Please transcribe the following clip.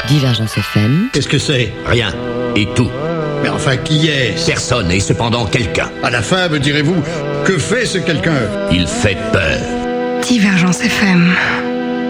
Divergence FM. Qu'est-ce que c'est? Rien. Et tout. Mais enfin, qui est-ce? Personne et cependant quelqu'un. À la fin, me direz-vous, que fait ce quelqu'un? Il fait peur. Divergence FM.